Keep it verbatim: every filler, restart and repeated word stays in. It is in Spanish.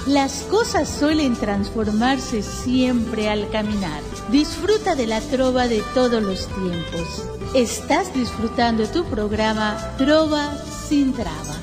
Las cosas suelen transformarse siempre al caminar. Disfruta de la trova de todos los tiempos. Estás disfrutando tu programa Trova sin Traba.